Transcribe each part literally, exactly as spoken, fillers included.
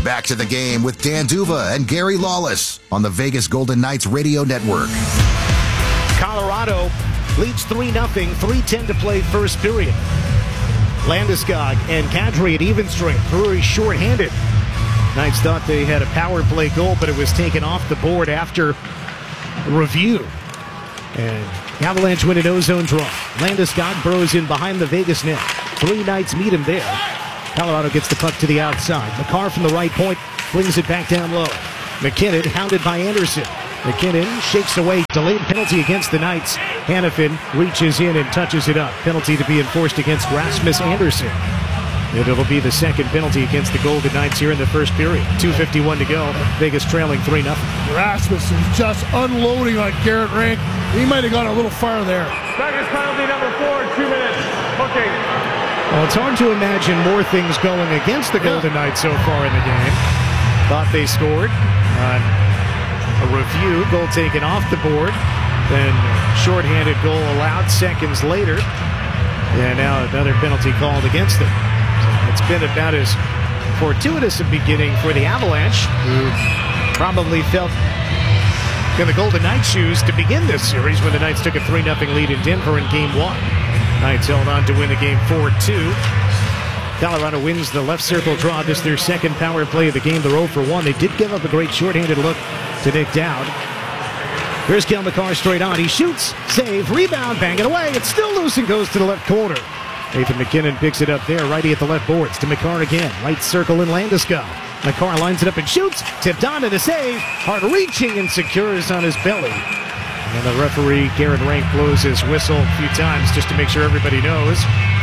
Back to the game with Dan Duva and Gary Lawless on the Vegas Golden Knights Radio Network. Colorado leads three nothing, three ten to play first period. Landeskog and Kadri at even strength. Drury short-handed. Knights thought they had a power play goal, but it was taken off the board after review. And the Avalanche win an ozone draw. Landeskog burrows in behind the Vegas net. Three Knights meet him there. Colorado gets the puck to the outside. McCarr from the right point flings it back down low. McKinnon hounded by Anderson. McKinnon shakes away. Delayed penalty against the Knights. Hanifin reaches in and touches it up. Penalty to be enforced against Rasmus Anderson. And it'll be the second penalty against the Golden Knights here in the first period. two fifty-one to go. Vegas trailing three nothing. Rasmus is just unloading on Garrett Rank. He might have gone a little far there. Vegas penalty number four, two minutes. Okay. Well, it's hard to imagine more things going against the Golden Knights so far in the game. Thought they scored on a review. Goal taken off the board. Then shorthanded goal allowed seconds later. And now another penalty called against them. So it's been about as fortuitous a beginning for the Avalanche, who probably felt in the Golden Knights' shoes to begin this series when the Knights took a three nothing lead in Denver in game one. Knights held on to win the game four two. Colorado wins the left circle draw. This is their second power play of the game. They're oh for one. They did give up a great shorthanded look to Nick Dowd. Here's Cale Makar straight on. He shoots, save, rebound, bang it away. It's still loose and goes to the left corner. Nathan McKinnon picks it up there. Righty at the left boards to Makar again. Right circle in Landeskog. Makar lines it up and shoots. Tipped on to the save. Hard reaching and secures on his belly. And the referee, Garrett Rank, blows his whistle a few times just to make sure everybody knows.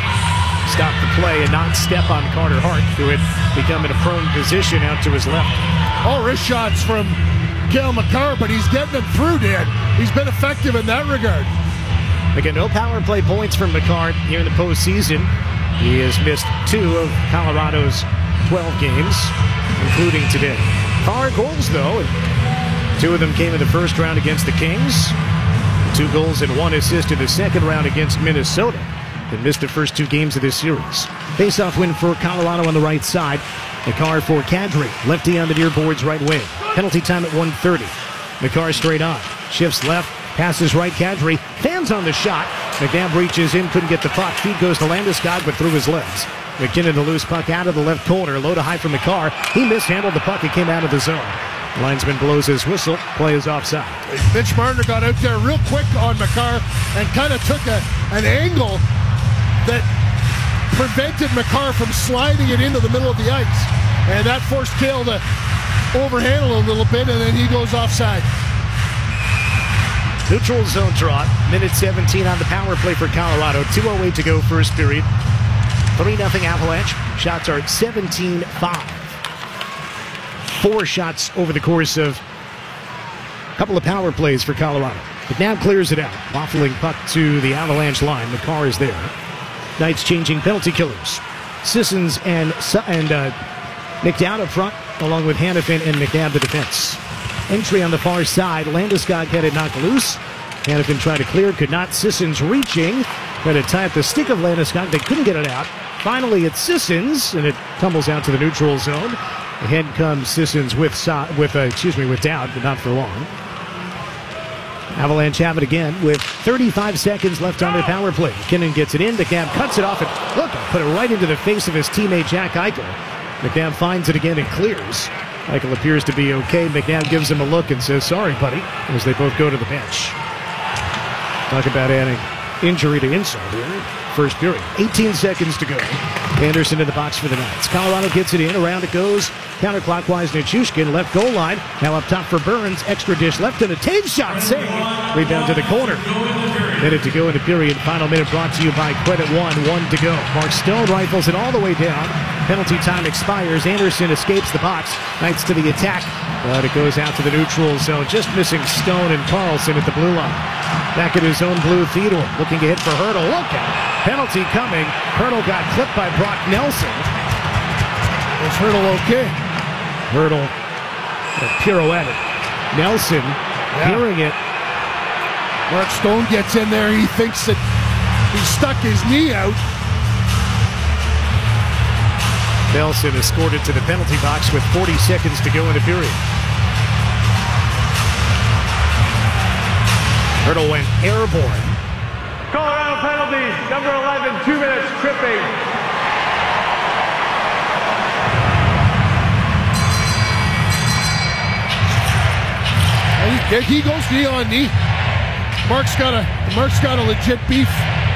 Stop the play and not step on Carter Hart, who had become in a prone position out to his left. All wrist shots from Cale Makar, but he's getting them through, Dan. He's been effective in that regard. Again, no power play points from Makar here in the postseason. He has missed two of Colorado's twelve games, including today. Four goals, though. Two of them came in the first round against the Kings. Two goals and one assist in the second round against Minnesota. They missed the first two games of this series. Face-off win for Colorado on the right side. Makar for Kadri. Lefty on the near boards right wing. Penalty time at one thirty. Makar straight on. Shifts left. Passes right. Kadri. Fans on the shot. McNabb reaches in. Couldn't get the puck. Feed goes to Landeskog, but through his legs. McKinnon the loose puck out of the left corner. Low to high from Makar. He mishandled the puck. It came out of the zone. Linesman blows his whistle. Play is offside. Mitch Marner got out there real quick on Makar and kind of took a, an angle that prevented Makar from sliding it into the middle of the ice. And that forced Cale to overhandle a little bit, and then he goes offside. Neutral zone draw. Minute seventeen on the power play for Colorado. two oh eight to go first period. three nothing Avalanche. Shots are seventeen five. Four shots over the course of a couple of power plays for Colorado. McNabb clears it out. Waffling puck to the Avalanche line. Makar is there. Knights changing penalty killers. Sissons and, and uh, Nick Dowd up front, along with Hanifin and McNabb the defense. Entry on the far side. Landeskog had it knocked loose. Hanifin tried to clear, could not. Sissons reaching. Tried to tie up the stick of Landeskog. They couldn't get it out. Finally, it's Sissons, and it tumbles out to the neutral zone. Ahead comes Sissons with, with uh, excuse me, with Dowd, but not for long. Avalanche have it again with thirty-five seconds left on their power play. McKinnon gets it in. McNabb cuts it off and look, put it right into the face of his teammate Jack Eichel. McNabb finds it again and clears. Eichel appears to be okay. McNabb gives him a look and says, "Sorry, buddy," as they both go to the bench. Talk about adding injury to insult here. First period. eighteen seconds to go. Anderson in the box for the Knights. Colorado gets it in. Around it goes. Counterclockwise, Nichushkin. Left goal line. Now up top for Burns. Extra dish left and a Taves shot. Save. Rebound to the corner. Minute to go in the period. Final minute brought to you by Credit One. One to go. Mark Stone rifles it all the way down. Penalty time expires. Anderson escapes the box. Knights to the attack. But it goes out to the neutral zone. Just missing Stone and Carlson at the blue line. Back at his own blue, Theodore looking to hit for Hurdle. Look out. Penalty coming. Hurdle got clipped by Brock Nelson. Is Hurdle okay? Hurdle pirouetted. Nelson yeah. hearing it. Mark Stone gets in there. He thinks that he stuck his knee out. Nelson escorted to the penalty box with forty seconds to go in the period. Hertl went airborne. Colorado penalty, number eleven, two minutes, tripping. And he, he goes knee on knee. Mark's got a Mark's got a legit beef.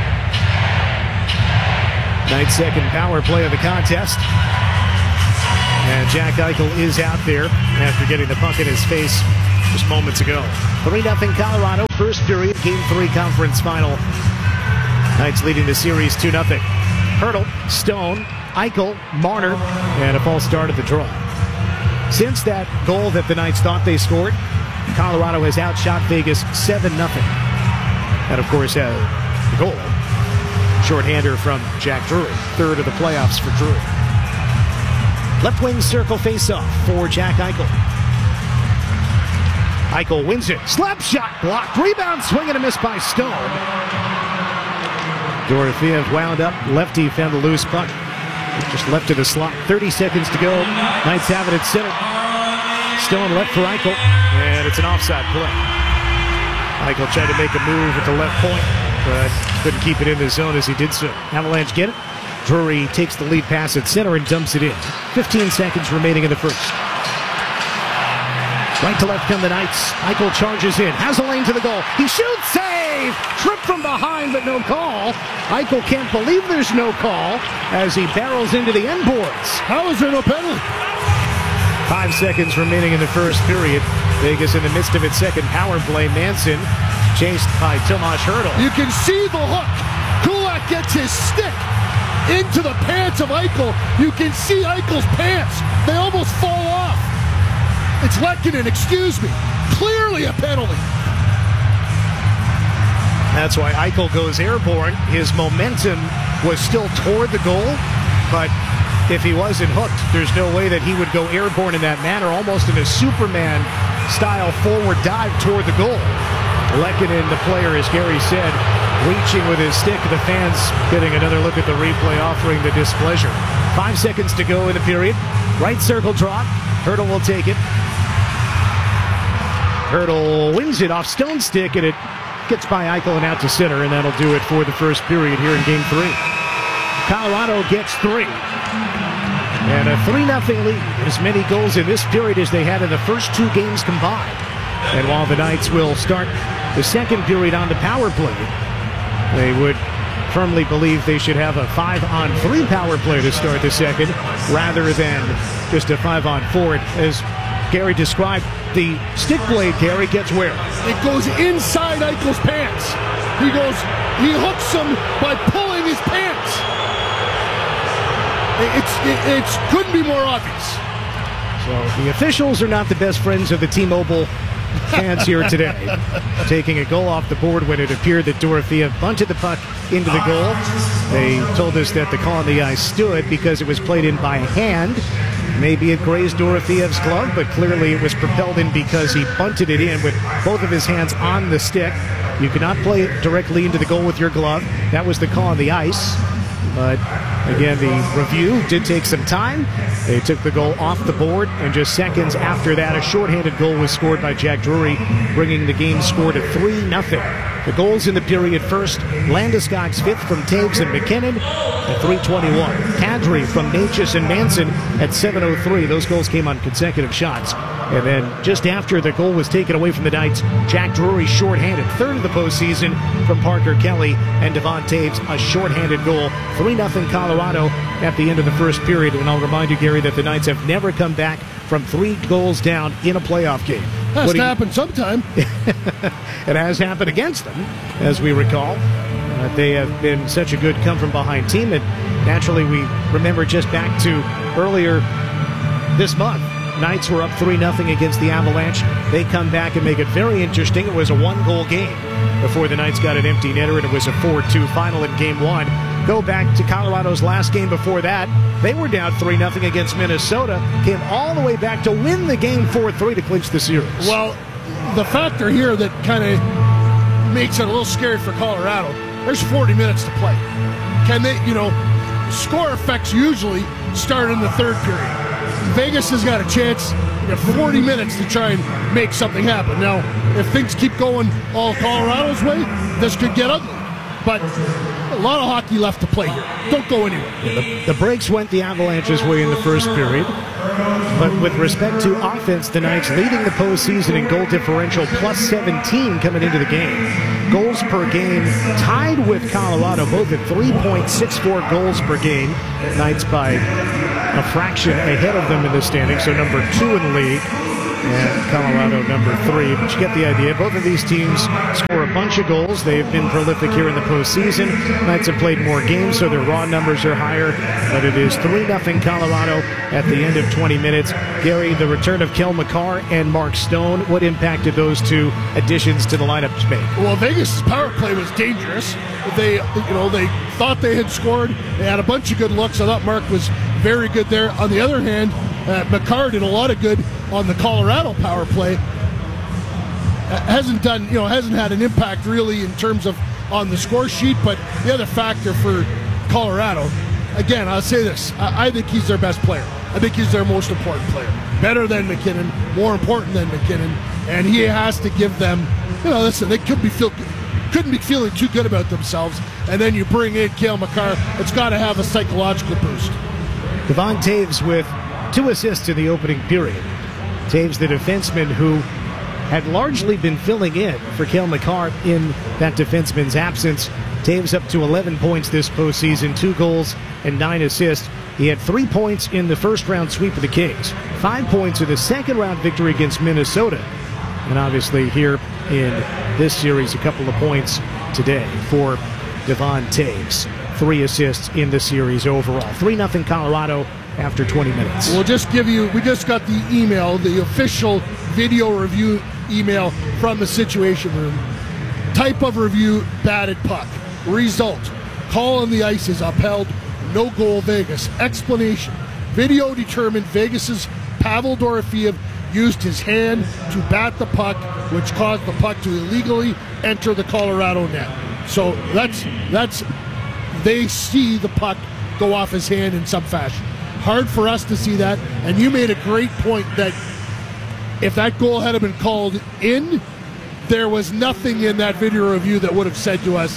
Ninth second power play of the contest. And Jack Eichel is out there after getting the puck in his face just moments ago. three nothing Colorado, first period, game three conference final. Knights leading the series two nothing. Hertl, Stone, Eichel, Marner, and a false start at the draw. Since that goal that the Knights thought they scored, Colorado has outshot Vegas seven nothing. And of course, uh, the goal. Shorthander from Jack Drury. Third of the playoffs for Drury. Left wing circle face-off for Jack Eichel. Eichel wins it. Slap shot blocked. Rebound swing and a miss by Stone. Dorofeev wound up. Lefty found the loose puck. Just left to the slot. thirty seconds to go. Knights have it at center. Stone left for Eichel. And it's an offside play. Eichel tried to make a move at the left point, but couldn't keep it in the zone as he did so. Avalanche get it. Drury takes the lead pass at center and dumps it in. fifteen seconds remaining in the first. Right to left come the Knights. Eichel charges in. Has a lane to the goal. He shoots. Save! Trip from behind, but no call. Eichel can't believe there's no call as he barrels into the end boards. How is there no penalty? Five seconds remaining in the first period. Vegas in the midst of its second power play. Manson chased by Tomas Hertl. You can see the hook. Kulak gets his stick into the pants of Eichel. You can see Eichel's pants. They almost fall off. It's Lehkonen, excuse me. Clearly a penalty. That's why Eichel goes airborne. His momentum was still toward the goal, but if he wasn't hooked, there's no way that he would go airborne in that manner, almost in a Superman-style forward dive toward the goal. Lehkonen, the player, as Gary said, reaching with his stick. The fans getting another look at the replay, offering the displeasure. Five seconds to go in the period. Right circle draw. Hertl will take it. Hertl wins it off Stone's stick, and it gets by Eichel and out to center, and that'll do it for the first period here in Game three. Colorado gets three. And a three nothing lead. As many goals in this period as they had in the first two games combined. And while the Knights will start the second period on the power play, they would firmly believe they should have a five-on-three power play to start the second, rather than just a five-on-four. As Gary described, the stick blade, Gary, gets where? It goes inside Eichel's pants. He goes, he hooks him by pulling his pants. It's, it it's, couldn't be more obvious. So the officials are not the best friends of the T-Mobile fans here today. Taking a goal off the board when it appeared that Dorofeev bunted the puck into the goal. They told us that the call on the ice stood because it was played in by hand. Maybe it grazed Dorofeev's glove, but clearly it was propelled in because he bunted it in with both of his hands on the stick. You cannot play it directly into the goal with your glove. That was the call on the ice. But again, the review did take some time. They took the goal off the board, and just seconds after that, a shorthanded goal was scored by Jack Drury, bringing the game score to three nothing. The goals in the period: first, Landeskog's fifth from Taves and McKinnon at three twenty-one. Kadri from Natchez and Manson at seven oh three. Those goals came on consecutive shots. And then just after the goal was taken away from the Knights, Jack Drury shorthanded, third of the postseason from Parker Kelly, and Devon Taves a shorthanded goal. three nothing Colorado at the end of the first period. And I'll remind you, Gary, that the Knights have never come back from three goals down in a playoff game. Has to happen sometime. It has happened against them, as we recall. Uh, they have been such a good come-from-behind team that naturally we remember just back to earlier this month. Knights were up three nothing against the Avalanche. They come back and make it very interesting. It was a one-goal game before the Knights got an empty netter, and it was a four two final in Game one. Go back to Colorado's last game before that. They were down three nothing against Minnesota, came all the way back to win the game four three to clinch the series. Well, the factor here that kind of makes it a little scary for Colorado, there's forty minutes to play. Can they, you know, score effects usually start in the third period. Vegas has got a chance. You have forty minutes to try and make something happen. Now, if things keep going all Colorado's way, this could get ugly. But a lot of hockey left to play here. Don't go anywhere. Yeah, the, the breaks went the Avalanche's way in the first period. But with respect to offense, the Knights leading the postseason in goal differential, plus seventeen coming into the game. Goals per game tied with Colorado, both at three point six four goals per game. Knights by a fraction ahead of them in the standings, so number two in the league. And Colorado number three. But you get the idea. Both of these teams score a bunch of goals. They've been prolific here in the postseason. Knights have played more games, so their raw numbers are higher. But it is three nothing Colorado at the end of twenty minutes. Gary, the return of Cale Makar and Mark Stone, what impact did those two additions to the lineup make? Well, Vegas' power play was dangerous. They, you know, they thought they had scored. They had a bunch of good looks. I thought Mark was very good there. On the other hand, uh, Makar did a lot of good on the Colorado power play. Uh, hasn't done, you know, hasn't had an impact really in terms of on the score sheet. But the other factor for Colorado, again, I'll say this: I, I think he's their best player. I think he's their most important player. Better than McKinnon, more important than McKinnon, and he has to give them. You know, listen, they could be feel. couldn't be feeling too good about themselves, and then you bring in Cale Makar. It's got to have a psychological boost. Devon Toews with two assists in the opening period. Toews, the defenseman who had largely been filling in for Cale Makar in that defenseman's absence. Toews up to eleven points this postseason, two goals and nine assists. He had three points in the first-round sweep of the Kings, five points in the second-round victory against Minnesota, and obviously here in this series, a couple of points today for Devon Toews. Three assists in the series overall. three nothing Colorado after twenty minutes. We'll just give you, we just got the email, the official video review email from the Situation Room. Type of review, batted puck. Result, call on the ice is upheld, no goal Vegas. Explanation, video determined Vegas's Pavel Dorofeev used his hand to bat the puck, which caused the puck to illegally enter the Colorado net. So that's, that's, they see the puck go off his hand in some fashion. Hard for us to see that, and you made a great point that if that goal had been called in, there was nothing in that video review that would have said to us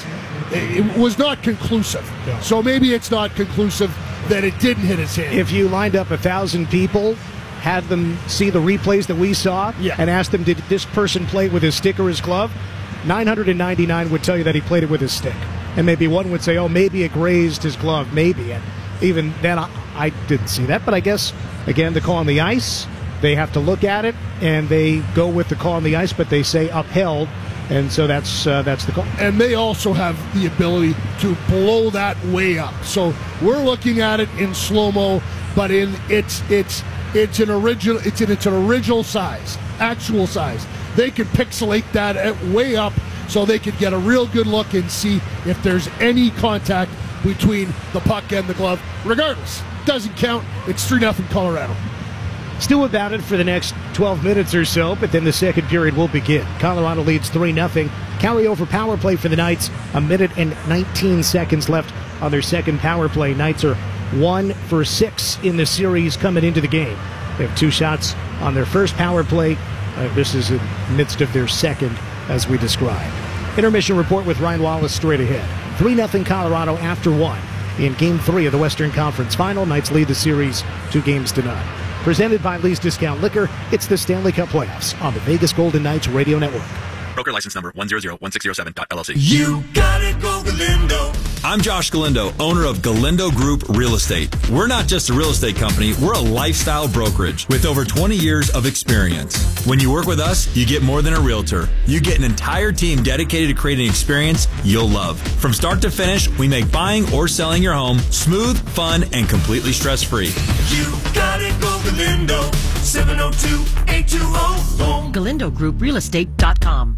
it was not conclusive. Yeah. So maybe it's not conclusive that it didn't hit his hand. If you lined up a thousand people, had them see the replays that we saw, yeah. and asked them, did this person play with his stick or his glove? nine hundred ninety-nine would tell you that he played it with his stick. And maybe one would say, oh, maybe it grazed his glove, maybe. And even then, I, I didn't see that. But I guess, again, the call on the ice, they have to look at it, and they go with the call on the ice, but they say upheld. And so that's uh, that's the call. And they also have the ability to blow that way up. So we're looking at it in slow-mo, but in it's it's it's an original it's in its an original size, actual size. They can pixelate that at way up so they could get a real good look and see if there's any contact between the puck and the glove. Regardless, doesn't count. It's three nothing Colorado. Still about it for the next twelve minutes or so, but then the second period will begin. Colorado leads three nothing. Carryover power play for the Knights. A minute and nineteen seconds left on their second power play. Knights are one for six in the series coming into the game. They have two shots on their first power play. Uh, this is in the midst of their second, as we described. Intermission report with Ryan Wallace straight ahead. three nothing Colorado after one in Game three of the Western Conference Final. Knights lead the series two games to none. Presented by Lee's Discount Liquor, it's the Stanley Cup Playoffs on the Vegas Golden Knights Radio Network. Broker license number one zero zero one six zero seven dot L L C. You gotta go Galindo. I'm Josh Galindo, owner of Galindo Group Real Estate. We're not just a real estate company, we're a lifestyle brokerage with over twenty years of experience. When you work with us, you get more than a realtor. You get an entire team dedicated to creating an experience you'll love. From start to finish, we make buying or selling your home smooth, fun, and completely stress-free. You gotta go Galindo. seven oh two, eight two oh, home. Galindo Group Real Estate dot com.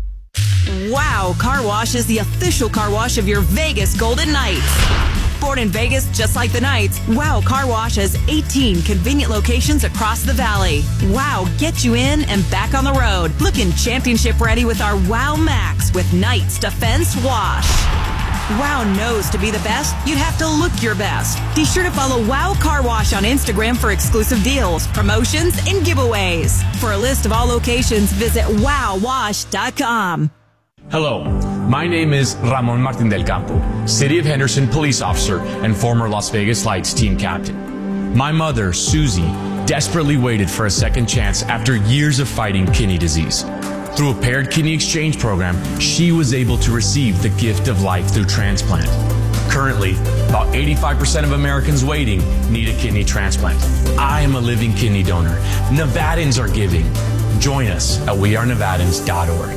Wow Car Wash is the official car wash of your Vegas Golden Knights. Born in Vegas just like the Knights, Wow Car Wash has eighteen convenient locations across the valley. Wow gets you in and back on the road. Looking championship ready with our Wow Max with Knights Defense Wash. WOW knows to be the best, you'd have to look your best. Be sure to follow WOW Car Wash on Instagram for exclusive deals, promotions, and giveaways. For a list of all locations, visit wow wash dot com. Hello, my name is Ramon Martin del Campo, City of Henderson police officer and former Las Vegas Lights team captain. My mother, Susie, desperately waited for a second chance after years of fighting kidney disease. Through a paired kidney exchange program, she was able to receive the gift of life through transplant. Currently, about eighty-five percent of Americans waiting need a kidney transplant. I am a living kidney donor. Nevadans are giving. Join us at we are nevadans dot org.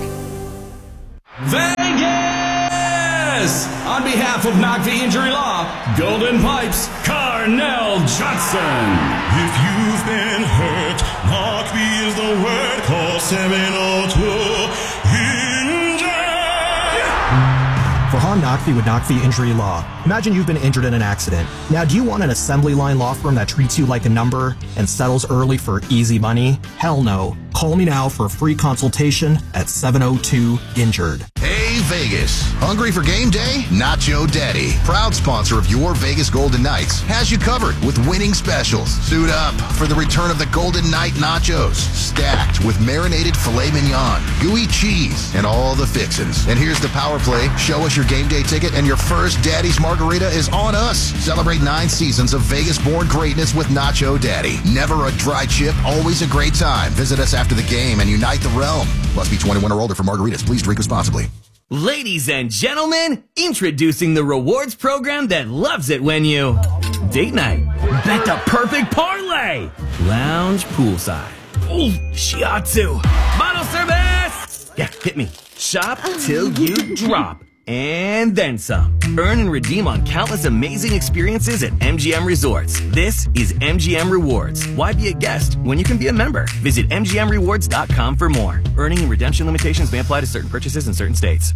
Vegas! On behalf of Knock the Injury Law, Golden Pipes, Carnell Johnson. If you've been hurt, Knock me is the word. Call seven oh two injured. For Hahn Knockfee with Knockfee Injury Law. Imagine you've been injured in an accident. Now, do you want an assembly line law firm that treats you like a number and settles early for easy money? Hell no. Call me now for a free consultation at seven oh two injured. Hey, Vegas. Hungry for game day? Nacho Daddy, proud sponsor of your Vegas Golden Knights, has you covered with winning specials. Suit up for the return of the Golden Knight Nachos, stacked with marinated filet mignon, gooey cheese, and all the fixins. And here's the power play. Show us your game day ticket, and your first Daddy's Margarita is on us. Celebrate nine seasons of Vegas-born greatness with Nacho Daddy. Never a dry chip, always a great time. Visit us after the game and unite the realm. Must be twenty-one or older for margaritas. Please drink responsibly. Ladies and gentlemen, introducing the rewards program that loves it when you date night, bet the perfect parlay, lounge poolside, ooh, shiatsu, bottle service, yeah, hit me, shop till you drop, and then some. Earn and redeem on countless amazing experiences at M G M Resorts. This is M G M Rewards. Why be a guest when you can be a member? Visit M G M rewards dot com for more. Earning and redemption limitations may apply to certain purchases in certain states.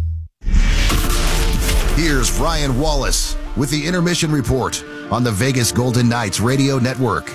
Here's Ryan Wallace with the Intermission Report on the Vegas Golden Knights Radio Network.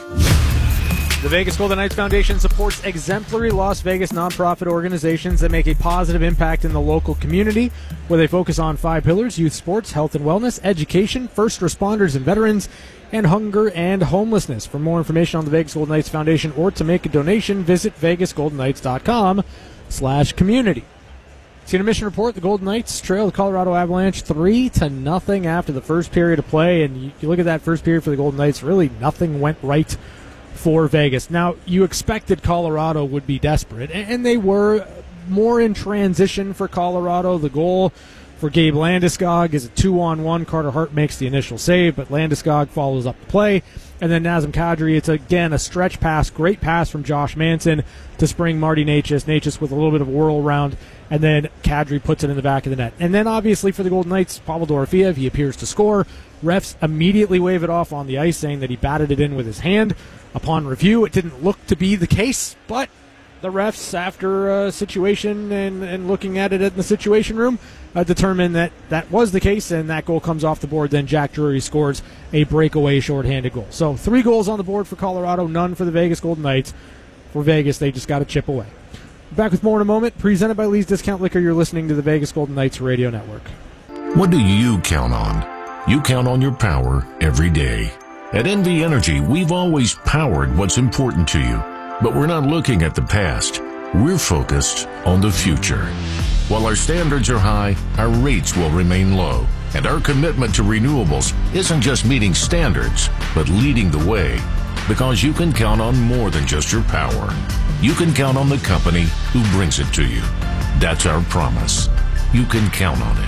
The Vegas Golden Knights Foundation supports exemplary Las Vegas nonprofit organizations that make a positive impact in the local community, where they focus on five pillars: youth sports, health and wellness, education, first responders and veterans, and hunger and homelessness. For more information on the Vegas Golden Knights Foundation or to make a donation, visit vegas golden knights dot com slash community. See an Intermission Report. The Golden Knights trail the Colorado Avalanche three to nothing after the first period of play, and you, you look at that first period for the Golden Knights, really nothing went right for Vegas. Now, you expected Colorado would be desperate, and they were more in transition for Colorado. The goal for Gabe Landeskog is a two-on-one. Carter Hart makes the initial save, but Landeskog follows up the play. And then Nazem Kadri, it's again a stretch pass, great pass from Josh Manson to spring Marty Necas. Necas with a little bit of a whirl around, and then Kadri puts it in the back of the net. And then obviously for the Golden Knights, Pavel Dorofeev, he appears to score. Refs immediately wave it off on the ice, saying that he batted it in with his hand. Upon review, it didn't look to be the case, but the refs, after a situation and, and looking at it in the Situation Room, uh, determined that that was the case, and that goal comes off the board. Then Jack Drury scores a breakaway shorthanded goal. So three goals on the board for Colorado, none for the Vegas Golden Knights. For Vegas, they just got to chip away. Back with more in a moment. Presented by Lee's Discount Liquor, you're listening to the Vegas Golden Knights Radio Network. What do you count on? You count on your power every day. At N V Energy, we've always powered what's important to you. But we're not looking at the past. We're focused on the future. While our standards are high, our rates will remain low. And our commitment to renewables isn't just meeting standards, but leading the way. Because you can count on more than just your power. You can count on the company who brings it to you. That's our promise. You can count on it.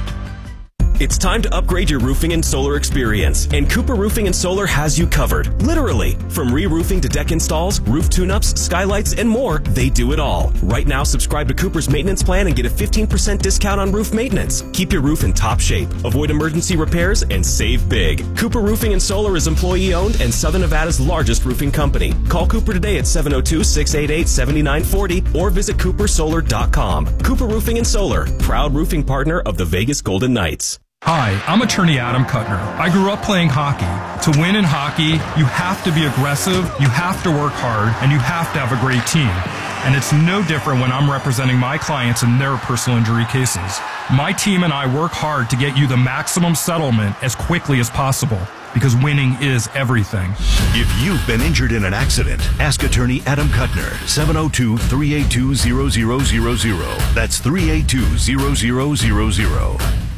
It's time to upgrade your roofing and solar experience, and Cooper Roofing and Solar has you covered. Literally. From re-roofing to deck installs, roof tune-ups, skylights, and more, they do it all. Right now, subscribe to Cooper's maintenance plan and get a fifteen percent discount on roof maintenance. Keep your roof in top shape, avoid emergency repairs, and save big. Cooper Roofing and Solar is employee-owned and Southern Nevada's largest roofing company. Call Cooper today at seven oh two, six eight eight, seven nine four oh or visit cooper solar dot com. Cooper Roofing and Solar, proud roofing partner of the Vegas Golden Knights. Hi, I'm attorney Adam Kuttner. I grew up playing hockey. To win in hockey, you have to be aggressive, you have to work hard, and you have to have a great team. And it's no different when I'm representing my clients in their personal injury cases. My team and I work hard to get you the maximum settlement as quickly as possible, because winning is everything. If you've been injured in an accident, ask attorney Adam Kuttner, seven oh two, three eight two, zero zero zero zero. That's three eight two, zero zero zero zero.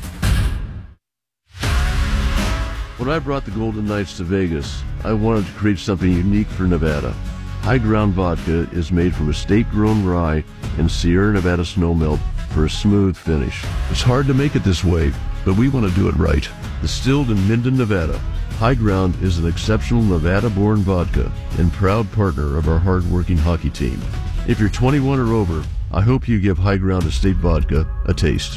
When I brought the Golden Knights to Vegas, I wanted to create something unique for Nevada. High Ground Vodka is made from estate-grown rye and Sierra Nevada snowmelt for a smooth finish. It's hard to make it this way, but we want to do it right. Distilled in Minden, Nevada, High Ground is an exceptional Nevada-born vodka and proud partner of our hard-working hockey team. If you're twenty-one or over, I hope you give High Ground Estate Vodka a taste.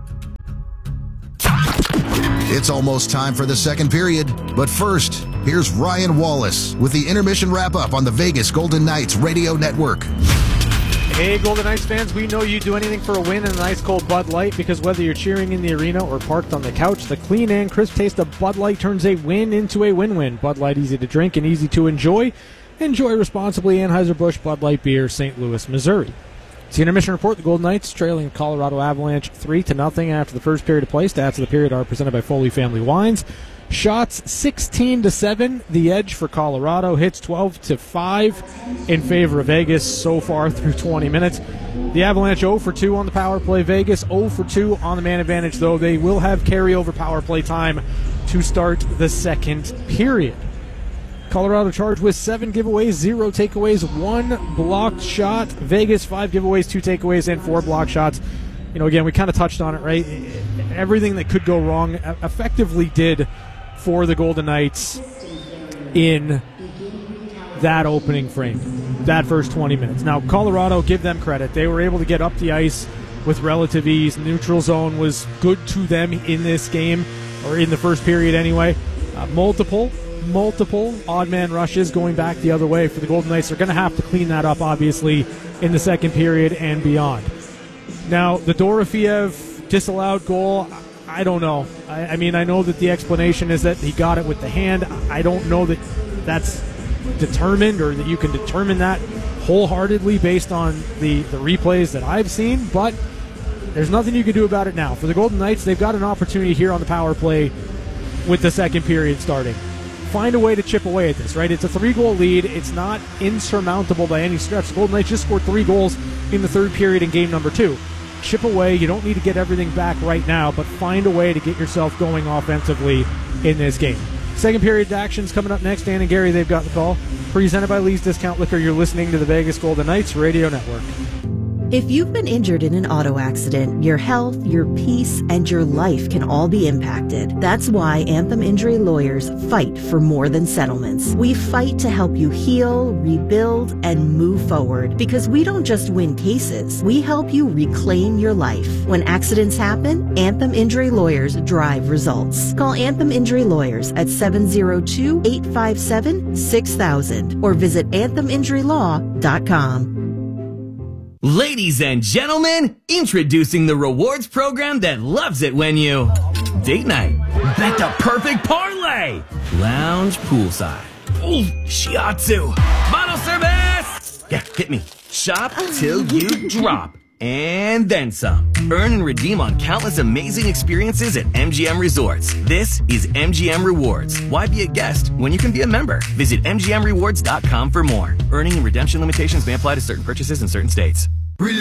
It's almost time for the second period, but first, here's Ryan Wallace with the intermission wrap-up on the Vegas Golden Knights Radio Network. Hey, Golden Knights fans, we know you'd do anything for a win and an ice-cold Bud Light, because whether you're cheering in the arena or parked on the couch, the clean and crisp taste of Bud Light turns a win into a win-win. Bud Light, easy to drink and easy to enjoy. Enjoy responsibly. Anheuser-Busch Bud Light Beer, Saint Louis, Missouri. It's the intermission report. The Golden Knights trailing Colorado Avalanche three to nothing after the first period of play. Stats of the period are presented by Foley Family Wines. Shots sixteen to seven, the edge for Colorado. Hits twelve to five in favor of Vegas so far through twenty minutes. The Avalanche oh for two on the power play. Vegas oh for two on the man advantage, though. They will have carryover power play time to start the second period. Colorado charged with seven giveaways, zero takeaways, one blocked shot. Vegas, five giveaways, two takeaways, and four blocked shots. You know, again, we kind of touched on it, right? Everything that could go wrong effectively did for the Golden Knights in that opening frame, that first twenty minutes. Now, Colorado, give them credit. They were able to get up the ice with relative ease. Neutral zone was good to them in this game, or in the first period anyway. Uh, multiple multiple odd man rushes going back the other way for the Golden Knights. They're going to have to clean that up, obviously, in the second period and beyond. Now, the Dorofeev disallowed goal, I don't know. I, I mean, I know that the explanation is that he got it with the hand. I don't know that that's determined, or that you can determine that wholeheartedly based on the, the replays that I've seen, but there's nothing you can do about it now. For the Golden Knights, they've got an opportunity here on the power play with the second period starting. Find a way to chip away at this, right? It's a three-goal lead. It's not insurmountable by any stretch. The Golden Knights just scored three goals in the third period in game number two. Chip away. You don't need to get everything back right now, but find a way to get yourself going offensively in this game. Second period actions coming up next. Dan and Gary, they've got the call. Presented by Lee's Discount Liquor. You're listening to the Vegas Golden Knights Radio Network. If you've been injured in an auto accident, your health, your peace, and your life can all be impacted. That's why Anthem Injury Lawyers fight for more than settlements. We fight to help you heal, rebuild, and move forward. Because we don't just win cases, we help you reclaim your life. When accidents happen, Anthem Injury Lawyers drive results. Call Anthem Injury Lawyers at seven oh two, eight five seven, six thousand or visit anthem injury law dot com. Ladies and gentlemen, introducing the rewards program that loves it when you date night, bet the perfect parlay, lounge poolside, ooh, shiatsu, bottle service, yeah, hit me, shop till you drop, and then some. Earn and redeem on countless amazing experiences at M G M Resorts. This is M G M Rewards. Why be a guest when you can be a member? Visit M G M rewards dot com for more. Earning and redemption limitations may apply to certain purchases in certain states.